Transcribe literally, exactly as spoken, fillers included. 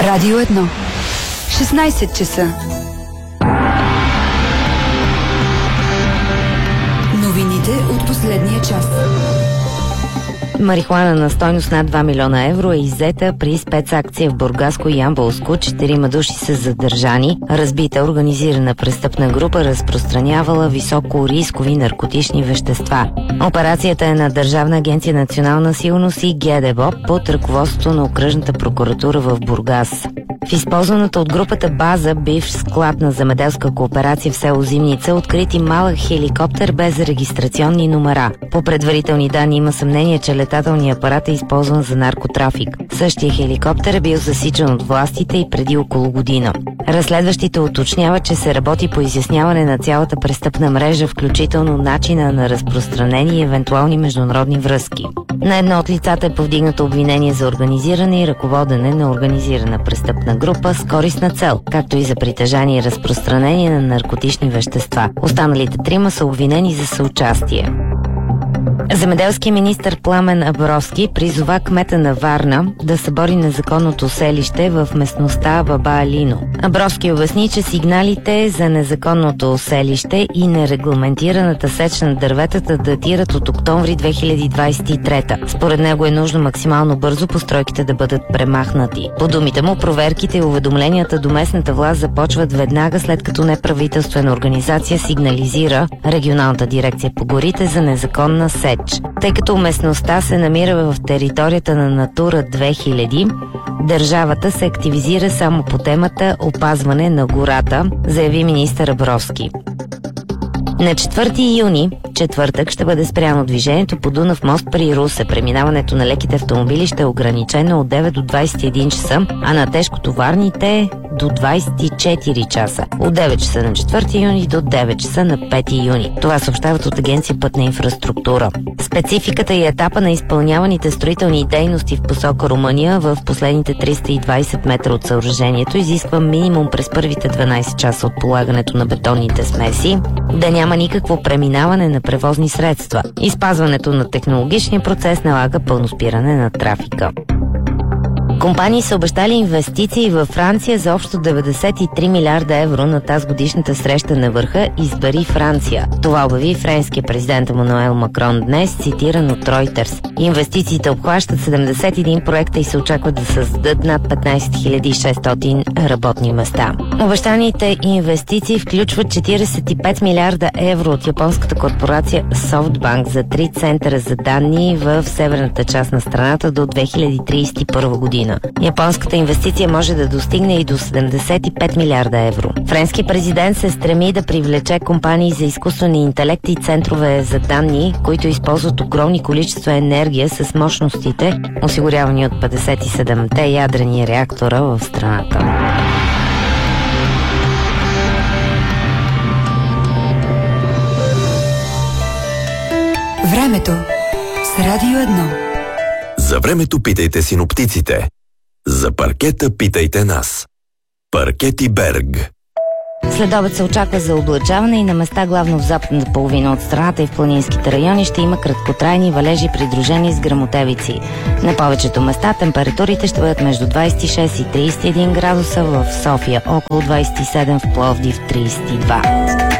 Радио едно. шестнайсет часа. Новините от последния час. Марихуана на стойност над два милиона евро е иззета при спецакция в Бургаско и Ямболско. Четирима души са задържани. Разбита организирана престъпна група разпространявала високо рискови наркотични вещества. Операцията е на Държавна агенция национална сигурност и ГДБОП под ръководството на окръжната прокуратура в Бургас. В използваната от групата база, бивш склад на земеделска кооперация в село Зимница, открити малък хеликоптер без регистрационни номера. По предварителни данни има съмнение, че летателният апарат е използван за наркотрафик. Същия хеликоптер е бил засичан от властите и преди около година. Разследващите уточняват, че се работи по изясняване на цялата престъпна мрежа, включително начина на разпространение и евентуални международни връзки. На едно от лицата е повдигнато обвинение за организиране и ръководене на организирана престъпна група с користна цел, както и за притежание и разпространение на наркотични вещества. Останалите трима са обвинени за съучастие. Земеделският министър Пламен Абровски призова кмета на Варна да събори незаконното селище в местността Баба Алино. Абровски обясни, че сигналите за незаконното селище и нерегламентираната сеч на дърветата датират от октомври две хиляди двадесет и трета. Според него е нужно максимално бързо постройките да бъдат премахнати. По думите му, проверките и уведомленията до местната власт започват веднага след като неправителствена организация сигнализира Регионалната дирекция по горите за незаконна сеч. Тъй като местността се намира в територията на Натура две хиляди, държавата се активизира само по темата опазване на гората, заяви министър Абровски. На четвърти юни, четвъртък, ще бъде спряно движението по Дунав мост при Русе. Преминаването на леките автомобили ще е ограничено от девет до двадесет и един часа, а на тежкотоварните до двадесет и четири часа. От девет часа на четвърти юни до девет часа на пети юни. Това съобщават от Агенция Пътна инфраструктура. Спецификата и етапа на изпълняваните строителни дейности в посока Румъния в последните триста и двадесет метра от съоръжението изисква минимум през първите дванадесет часа от полагането на бетонните смеси да няма никакво преминаване на превозни средства. Изпазването на технологичния процес налага пълно спиране на трафика. Компании са обещали инвестиции във Франция за общо деветдесет и три милиарда евро на тази годишната среща на върха "Избери Франция". Това обяви френския президент Емануел Макрон днес, цитиран от Reuters. Инвестициите обхващат седемдесет и един проекта и се очакват да създадат над петнадесет хиляди и шестстотин работни места. Обещаните инвестиции включват четиридесет и пет милиарда евро от японската корпорация SoftBank за три центъра за данни в северната част на страната до две хиляди тридесет и първа година. Японската инвестиция може да достигне и до седемдесет и пет милиарда евро. Френският президент се стреми да привлече компании за изкуствен интелект и центрове за данни, които използват огромни количества енергия с мощностите, осигурявани от петдесет и седемте ядрени реактора в страната. Времето с Радио едно. За времето питайте синоптиците. За паркета питайте нас. Паркети Берг. След обед се очаква за облачаване и на места главно в западната половина от страната и в планинските райони ще има краткотрайни валежи, придружени с гръмотевици. На повечето места температурите ще бъдат между двадесет и шест и тридесет и един градуса, в София около двадесет и седем, в Пловдив тридесет и два.